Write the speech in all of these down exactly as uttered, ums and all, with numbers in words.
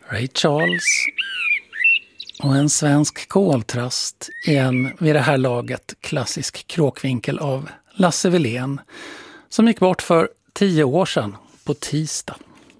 Ray Charles och en svensk koltrast i en vid det här laget klassisk kråkvinkel av Lasse Wilén som gick bort för tio år sedan på tisdag.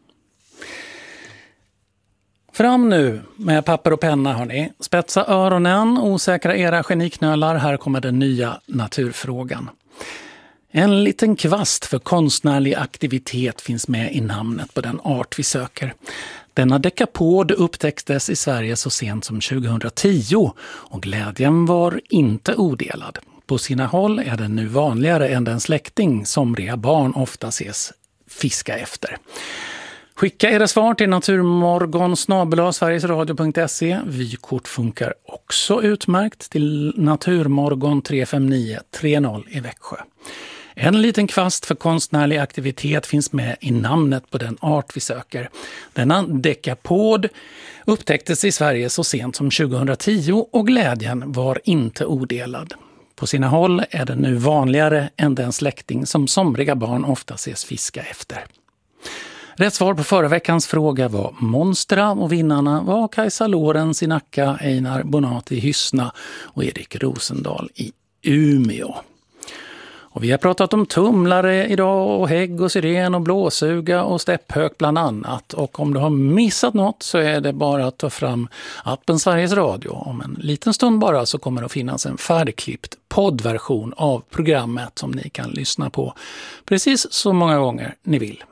Fram nu med papper och penna hörni. Spetsa öronen, osäkra era geniknölar. Här kommer den nya naturfrågan. En liten kvast för konstnärlig aktivitet finns med i namnet på den art vi söker. Denna dekapod upptäcktes i Sverige så sent som tjugohundratio och glädjen var inte odelad. På sina håll är den nu vanligare än den släkting somriga barn ofta ses fiska efter. Skicka era svar till naturmorgon snabel-a sverigesradio punkt se. Vykort funkar också utmärkt till naturmorgon tre fem nio tre noll i Växjö. En liten kvast för konstnärlig aktivitet finns med i namnet på den art vi söker. Denna dekapod upptäcktes i Sverige så sent som tjugohundratio och glädjen var inte odelad. På sina håll är den nu vanligare än den släkting som somriga barn ofta ses fiska efter. Rätt svar på förra veckans fråga var Monstra och vinnarna var Kajsa Lorenz i Nacka, Einar Bonati i Hyssna och Erik Rosendahl i Umeå. Och vi har pratat om tumlare idag och hägg och siren och blåsuga och stepphök bland annat. Och om du har missat något så är det bara att ta fram appen Sveriges Radio. Om en liten stund bara så kommer det att finnas en färdigklippt poddversion av programmet som ni kan lyssna på precis så många gånger ni vill.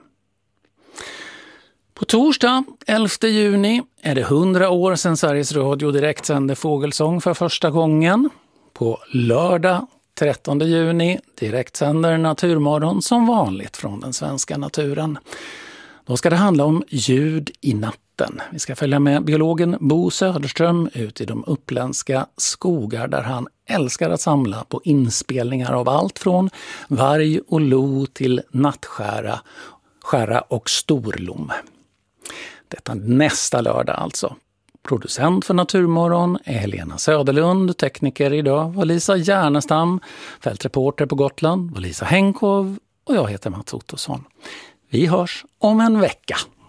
På torsdag elfte juni är det hundra år sedan Sveriges Radio direktsände Fågelsång för första gången. På lördag trettonde juni direktsänder Naturmorgon som vanligt från den svenska naturen. Då ska det handla om ljud i natten. Vi ska följa med biologen Bo Söderström ut i de uppländska skogar där han älskar att samla på inspelningar av allt från varg och lo till nattskära, skära och storlom. Detta nästa lördag alltså. Producent för Naturmorgon är Helena Söderlund, tekniker idag var Lisa Järnestam, fältreporter på Gotland var Lisa Henkov och jag heter Mats Ottosson. Vi hörs om en vecka.